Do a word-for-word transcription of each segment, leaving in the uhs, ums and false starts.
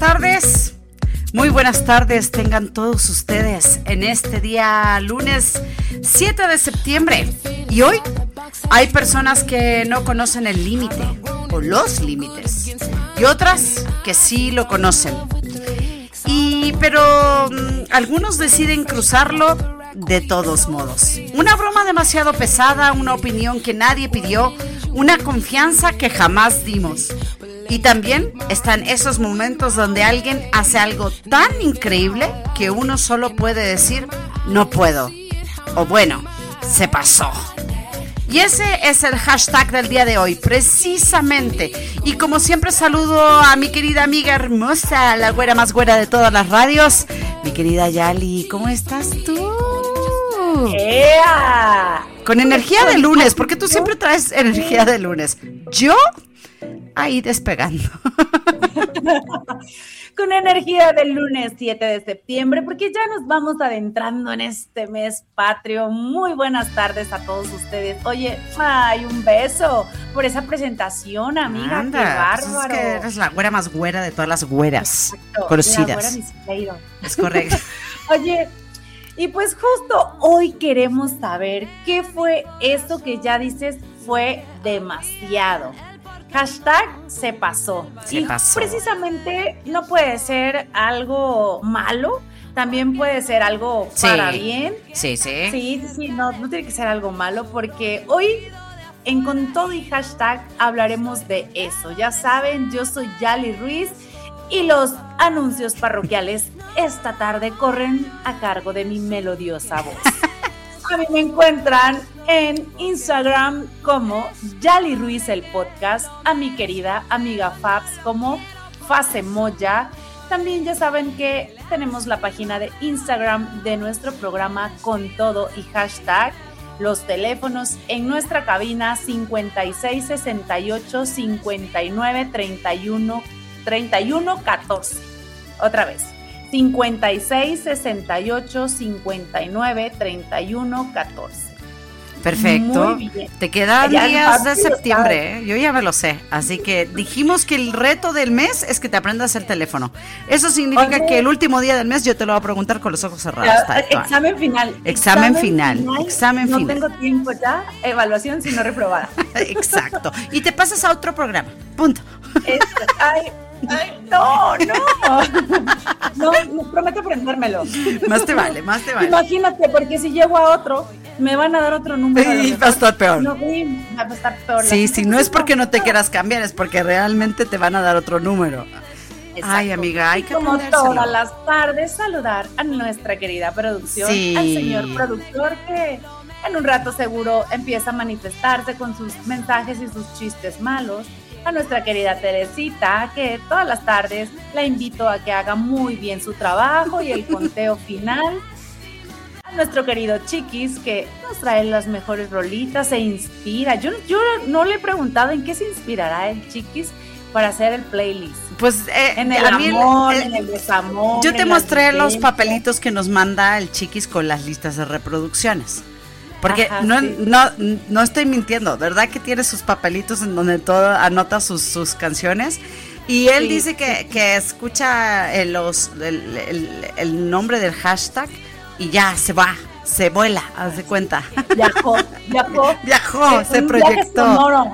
tardes. Muy buenas tardes tengan todos ustedes en este día lunes siete de septiembre. Y hoy hay personas que no conocen el límite o los límites y otras que sí lo conocen. Y pero um, algunos deciden cruzarlo de todos modos. Una broma demasiado pesada, una opinión que nadie pidió, una confianza que jamás dimos. Y también están esos momentos donde alguien hace algo tan increíble que uno solo puede decir, no puedo. O bueno, se pasó. Y ese es el hashtag del día de hoy, precisamente. Y como siempre saludo a mi querida amiga hermosa, la güera más güera de todas las radios, mi querida Yali. ¿Cómo estás tú? ¡Ea! Con energía de lunes, porque tú siempre traes energía de lunes. Yo, ahí despegando. Con energía del lunes siete de septiembre, porque ya nos vamos adentrando en este mes patrio. Muy buenas tardes a todos ustedes. Oye, ay, un beso por esa presentación, amiga. Anda, qué bárbaro. Pues es que eres la güera más güera de todas las güeras. Exacto, conocidas. la güera Miss Es correcto. Oye, y pues justo hoy queremos saber qué fue eso que ya dices fue demasiado. Hashtag se pasó. Se y pasó. Precisamente no puede ser algo malo, también puede ser algo Sí. para bien. Sí, sí. Sí, sí, sí, no, no tiene que ser algo malo, porque hoy en Con Todo y Hashtag hablaremos de eso. Ya saben, yo soy Yali Ruiz y los anuncios parroquiales esta tarde corren a cargo de mi melodiosa voz. A mí me encuentran en Instagram como Yali Ruiz el podcast, a mi querida amiga Fabs como Fasemoya. También ya saben que tenemos la página de Instagram de nuestro programa Con Todo y Hashtag. Los teléfonos en nuestra cabina cincuenta y seis sesenta y ocho cincuenta y nueve treinta y uno treinta y uno catorce. Otra vez. cincuenta y seis sesenta y ocho cincuenta y nueve treinta y uno catorce. Perfecto. Muy bien. Te quedan Ya días de fácil, septiembre, ¿eh? Yo ya me lo sé. Así que dijimos que el reto del mes es que te aprendas el teléfono. Eso significa Oye, que el último día del mes yo te lo voy a preguntar con los ojos cerrados. Ya, tal cual. examen final. Examen final, examen no final. No tengo tiempo ya. Evaluación si no reprobada. Exacto. Y te pasas a otro programa. Punto. Es, ay, ay, no, no. No, no, prometo aprendérmelo. Más te vale, más te vale. Imagínate, porque si llego a otro, me van a dar otro número. Y va a estar peor. No, sí, va a estar peor. Sí, sí, no es porque no te quieras cambiar, es porque realmente te van a dar otro número. Exacto. Ay, amiga, hay que Como aprendérselo. todas las tardes, saludar a nuestra querida producción, Sí. al señor productor que en un rato seguro empieza a manifestarse con sus mensajes y sus chistes malos. A nuestra querida Teresita, que todas las tardes la invito a que haga muy bien su trabajo y el conteo final. A nuestro querido Chiquis, que nos trae las mejores rolitas, se inspira. Yo, yo no le he preguntado en qué se inspirará el Chiquis para hacer el playlist. Pues eh, En el a mí amor, el- en el desamor. yo te en las mostré los vivencias. papelitos que nos manda el Chiquis con las listas de reproducciones. Porque Ajá, no, sí. no, no estoy mintiendo, ¿verdad? Que tiene sus papelitos en donde todo anota sus, sus canciones. Y él Sí, dice que, que escucha el, los, el, el, el nombre del hashtag y ya se va, se vuela, haz de cuenta. Viajó, viajó. Viajó, Eh, se un viaje proyectó. sonoro.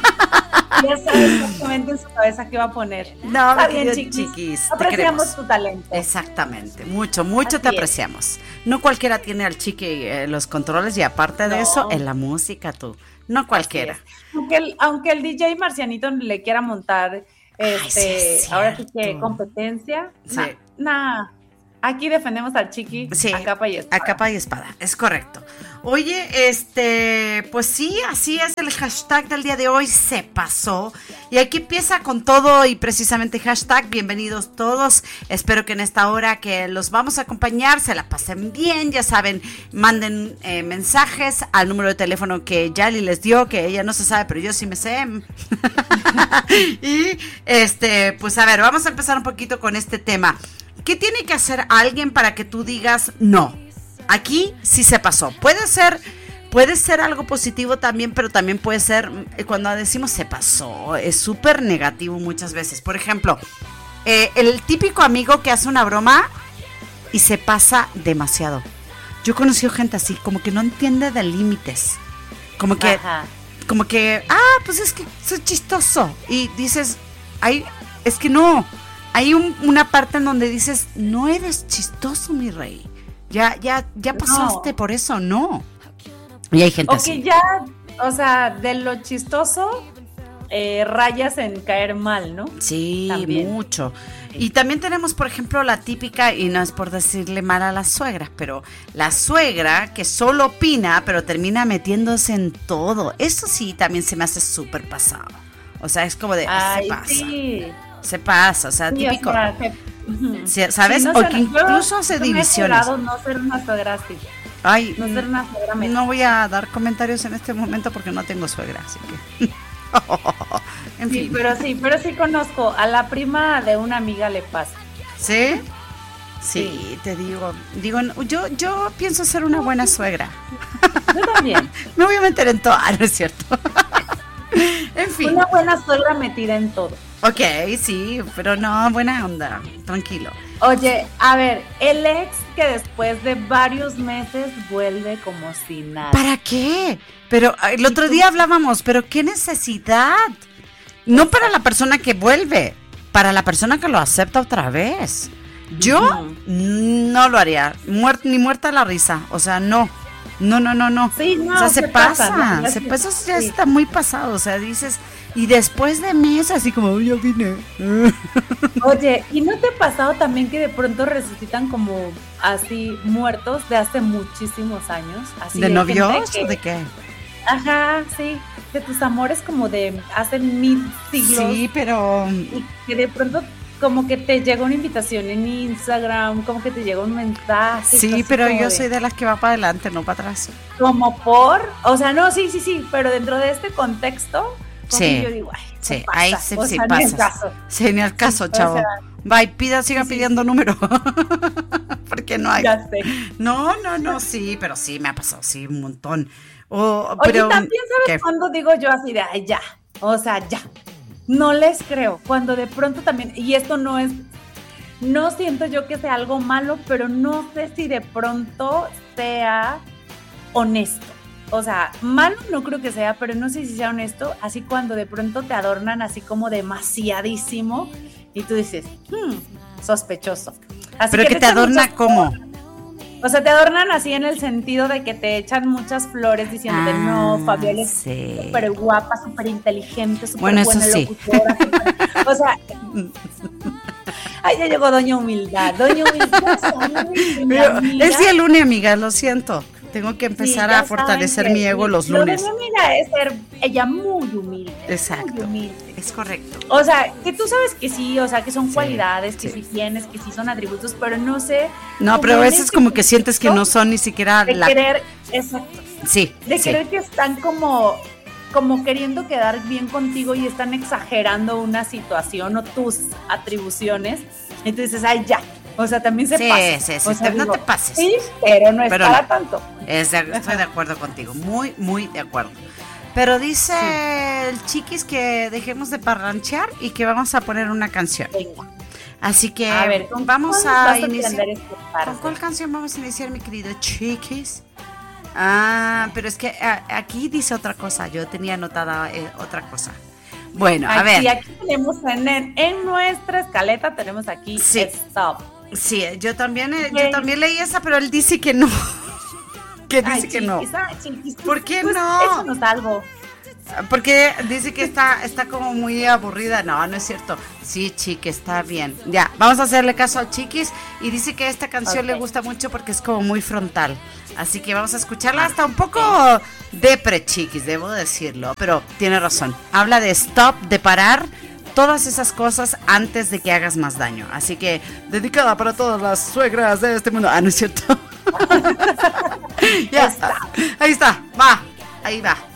Ya sabes exactamente en su cabeza qué va a poner. No, Está mi bien, querido Chiquis. Chiquis, te Apreciamos queremos. tu talento. Exactamente, mucho, mucho Así te es. apreciamos. No cualquiera tiene al Chiqui eh, los controles y aparte de No. eso, en la música tú. No cualquiera. Así es. Aunque el, aunque el D J Marcianito le quiera montar, este, sí es ahora sí que cierto. competencia, Sí. nah, nah. Aquí defendemos al Chiqui Sí, a capa y espada. a capa y espada, es correcto. Oye, este, pues sí, así es el hashtag del día de hoy, se pasó. Y aquí empieza con todo y precisamente hashtag, bienvenidos todos. Espero que en esta hora que los vamos a acompañar se la pasen bien, ya saben, manden eh, mensajes al número de teléfono que Yali les dio, que ella no se sabe, pero yo sí me sé. Y este, pues a ver, vamos a empezar un poquito con este tema. ¿Qué tiene que hacer alguien para que tú digas no? Aquí sí se pasó. Puede ser, puede ser algo positivo también, pero también puede ser, cuando decimos se pasó, es súper negativo muchas veces. Por ejemplo, eh, el típico amigo que hace una broma y se pasa demasiado. Yo he conocido gente así, como que no entiende de límites. Como que, Ajá. como que, ah, pues es que soy chistoso. Y dices, hay, es que no, hay un, una parte en donde dices, no eres chistoso, mi rey. Ya, ya, ya pasaste no. por eso, no. Y hay gente o así. O que ya, o sea, de lo chistoso, eh, rayas en caer mal, ¿no? Sí, también. mucho. Y también tenemos, por ejemplo, la típica, y no es por decirle mal a las suegras, pero la suegra que solo opina, pero termina metiéndose en todo. Eso sí, también se me hace súper pasado. O sea, es como de, Ay, se pasa. Sí. Se pasa, o sea, sí, típico. O sea, que, uh-huh. sí, ¿sabes? Sí, no o ser, que incluso hace yo divisiones. Me he no ser una suegra así. Ay, no ser una suegra meta. No voy a dar comentarios en este momento porque no tengo suegra, así que... en sí, fin. pero sí, pero sí conozco, a la prima de una amiga le pasa. ¿Sí? Sí, sí. te digo, digo, yo, yo pienso ser una buena suegra. Yo también. Me voy a meter en todo, ah, no es cierto. En fin. Una buena suegra metida en todo. Ok, sí, pero no, buena onda, tranquilo. Oye, a ver, el ex que después de varios meses vuelve como si nada. ¿Para qué? Pero el otro día hablábamos, pero ¿qué necesidad? No para la persona que vuelve, para la persona que lo acepta otra vez. Yo uh-huh. no lo haría, Muert, ni muerta la risa, o sea, no. No, no, no, no. Sí, no, o sea, se, se pasa, pasa no, se pasa, eso ya sí. está muy pasado, o sea, dices, y después de meses, así como, yo vine. Oye, ¿y no te ha pasado también que de pronto resucitan como así muertos de hace muchísimos años? Así ¿De, de novios que, o de qué? Ajá, sí, de tus amores como de hace mil siglos. Sí, pero... Y que de pronto como que te llega una invitación en Instagram, como que te llega un mensaje. Sí, pero yo de, soy de las que va para adelante, no para atrás. Como por, o sea, no, sí, sí, sí, pero dentro de este contexto, sí, yo digo, ay, sí, pasa, ahí sí, sí sea, pasa. Ni el caso. Sí, ni el caso, sí, chavo. O sea, Bye, pida, siga sí, pidiendo sí. número. Porque no hay. Ya sé. No, no, no, sí, pero sí me ha pasado, sí, un montón. O, Oye, pero, también sabes cuando digo yo así de, ay, ya, o sea, ya. No les creo, cuando de pronto también, y esto no es, no siento yo que sea algo malo, pero no sé si de pronto sea honesto. O sea, malo no creo que sea, pero no sé si sea honesto, así cuando de pronto te adornan así como demasiadísimo y tú dices, hmm, sospechoso. Así pero que, que te, te adorna ¿cómo? O sea, te adornan así en el sentido de que te echan muchas flores diciéndote, ah, no, Fabiola es sí. súper guapa, súper inteligente, súper bueno, buena sí. locutora. Super, o sea, ay, ya llegó Doña Humildad. Doña Humildad. Pero, es día lunes, amiga, lo siento. Tengo que empezar sí, a fortalecer mi ego los lunes. Lo de mi amiga es ser ella muy humilde. Exacto. Muy humilde. Es correcto. O sea, que tú sabes que sí, o sea, que son sí, cualidades, que sí. sí tienes, que sí son atributos, pero no sé. No, pero a veces como que sientes que no son ni siquiera de la... querer, exacto. Sí. De sí. querer que están como, como queriendo quedar bien contigo y están exagerando una situación o tus atribuciones. Entonces dices, ay, ya. O sea, también se sí, pasa. Sí, sí, o sí, sea, no digo, te pases. Sí, pero no es pero para no. tanto. Es de, estoy de acuerdo contigo, muy, muy de acuerdo. Pero dice sí. el Chiquis que dejemos de parranchear y que vamos a poner una canción. Venga. Así que a ver, vamos a iniciar. Este ¿Con cuál canción vamos a iniciar, mi querido Chiquis? Ah, pero es que a, aquí dice otra cosa, yo tenía anotada eh, otra cosa. Bueno, aquí, a ver. Y aquí tenemos en, en nuestra escaleta, tenemos aquí sí. Stop. Sí, yo también, okay. yo también leí esa, pero él dice que no. Que dice ay, que chiquis, no. Ay, chiquis, ¿por qué pues, no? Échanos algo. Porque dice que está, está como muy aburrida. No, no es cierto. Sí, Chiqui, está bien. Ya, vamos a hacerle caso al Chiquis. Y dice que esta canción okay. le gusta mucho porque es como muy frontal. Así que vamos a escucharla hasta un poco depre, Chiquis, debo decirlo. Pero tiene razón. Habla de stop, de parar todas esas cosas antes de que hagas más daño. Así que, dedicada para todas las suegras de este mundo. Ah, no es cierto. Ya está. Ahí está, va, ahí va.